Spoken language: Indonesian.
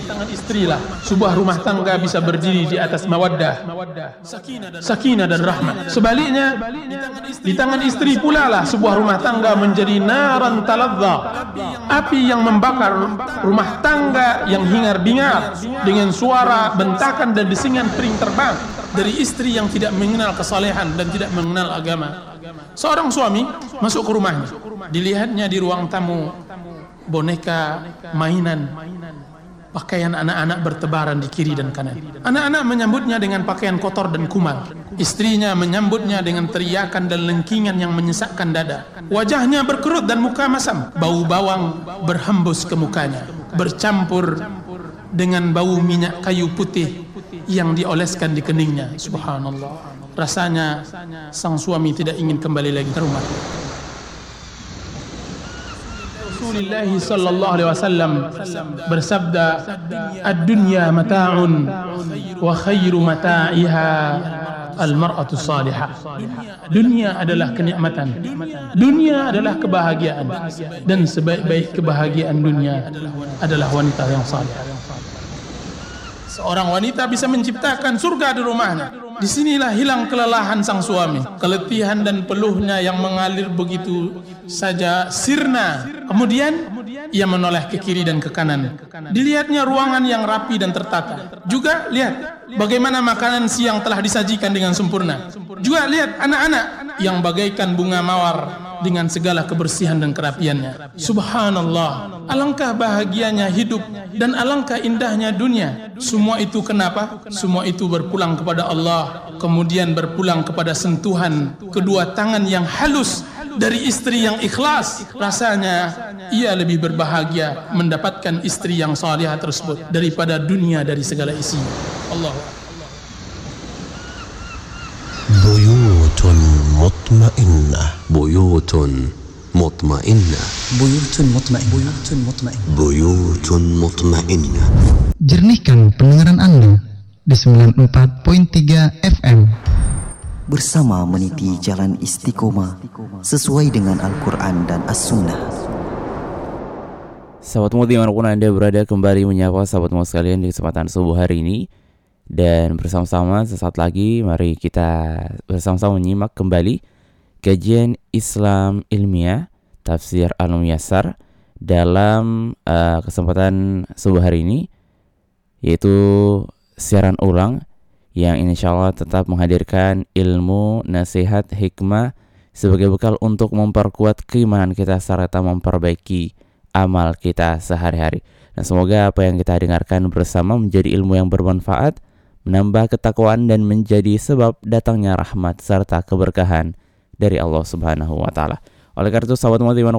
tangan istrilah sebuah rumah tangga bisa berdiri di atas mawaddah, sakinah dan rahmah. Sebaliknya, di tangan istri pula lah sebuah rumah tangga menjadi naran taladza, api yang membakar rumah tangga yang hingar-bingar dengan suara bentakan dan desingan piring terbang dari istri yang tidak mengenal kesalehan dan tidak mengenal agama. Seorang suami masuk ke rumahnya, dilihatnya di ruang tamu boneka, mainan, pakaian anak-anak bertebaran di kiri dan kanan. Anak-anak menyambutnya dengan pakaian kotor dan kumal. Istrinya menyambutnya dengan teriakan dan lengkingan yang menyesakkan dada. Wajahnya berkerut dan muka masam. Bau bawang berhembus ke mukanya, bercampur dengan bau minyak kayu putih yang dioleskan di keningnya. Subhanallah. Rasanya sang suami tidak ingin kembali lagi ke rumah. Rasulullah sallallahu alaihi wasallam bersabda, "Ad-dunya mata'un wa khairu mata'iha al-mar'atu salihah." Dunia adalah kenikmatan. Dunia adalah kebahagiaan, dan sebaik-baik kebahagiaan dunia adalah wanita yang saleh. Seorang wanita bisa menciptakan surga di rumahnya. Disinilah hilang kelelahan sang suami, keletihan dan peluhnya yang mengalir begitu saja sirna. Kemudian ia menoleh ke kiri dan ke kanan. Dilihatnya ruangan yang rapi dan tertata. Juga lihat bagaimana makanan siang telah disajikan dengan sempurna. Juga lihat anak-anak yang bagaikan bunga mawar dengan segala kebersihan dan kerapiannya. Subhanallah, alangkah bahagianya hidup dan alangkah indahnya dunia. Semua itu kenapa? Semua itu berpulang kepada Allah, kemudian berpulang kepada sentuhan kedua tangan yang halus dari istri yang ikhlas. Rasanya ia lebih berbahagia mendapatkan istri yang salihah tersebut daripada dunia dari segala isinya. Allahu Akbar. Buyutun mutmainnah, buyutun mutmainnah, buyutun mutmainnah, buyutun mutmainnah, buyutun mutmainnah. Jernihkan pendengaran Anda di 94.3 FM. Bersama meniti jalan istiqomah sesuai dengan Al-Quran dan As-Sunnah. Sahabat Muti dimanapun Anda berada, kembali menyapa sahabat Muti sekalian di kesempatan subuh hari ini. Dan bersama-sama sesaat lagi mari kita bersama-sama menyimak kembali kajian Islam ilmiah Tafsir Al-Muyassar dalam kesempatan subuh hari ini, yaitu siaran ulang yang insyaallah tetap menghadirkan ilmu, nasihat, hikmah sebagai bekal untuk memperkuat keimanan kita serta memperbaiki amal kita sehari-hari. Dan semoga apa yang kita dengarkan bersama menjadi ilmu yang bermanfaat, menambah ketakwaan dan menjadi sebab datangnya rahmat serta keberkahan dari Allah Subhanahu wa taala. Oleh karena itu sahabat